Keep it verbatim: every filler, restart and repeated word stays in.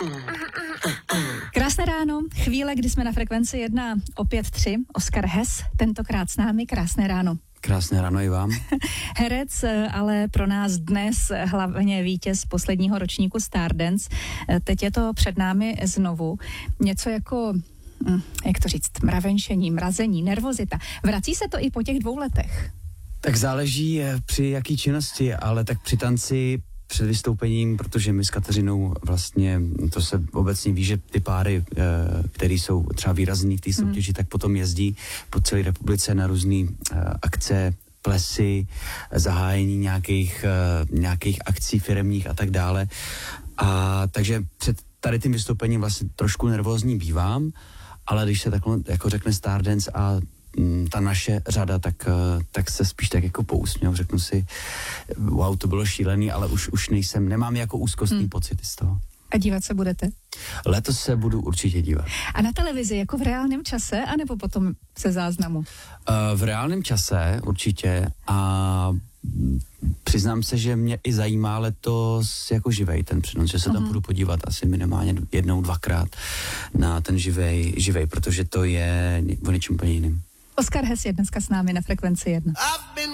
Krásné ráno, chvíle, kdy jsme na frekvenci jedna, opět tři, Oskar Hess, tentokrát s námi, krásné ráno. Krásné ráno i vám. Herec, ale pro nás dnes hlavně vítěz posledního ročníku Stardance. Teď je to před námi znovu. Něco jako, jak to říct, mravenčení, mrazení, nervozita. Vrací se to i po těch dvou letech? Tak záleží při jaký činnosti, ale tak při tanci před vystoupením, protože my s Kateřinou vlastně, to se obecně ví, že ty páry, které jsou třeba výrazný v té soutěži, hmm. tak potom jezdí po celé republice na různé akce, plesy, zahájení nějakých, nějakých akcí firemních a tak dále. A takže před tady tím vystoupením vlastně trošku nervózní bývám, ale když se takhle jako řekne Stardance a ta naše řada, tak, tak se spíš tak jako pousměl, řeknu si, wow, to bylo šílený, ale už, už nejsem, nemám jako úzkostný hmm. pocity z toho. A dívat se budete? Letos se budu určitě dívat. A na televizi, jako v reálném čase, anebo potom se záznamu? Uh, v reálném čase určitě a přiznám se, že mě i zajímá letos jako živej ten přenos, že se tam uh-huh. budu podívat asi minimálně jednou, dvakrát na ten živej, živej, protože to je o něčem úplně jiným. Oskar Hess je dneska s námi na frekvenci jedna.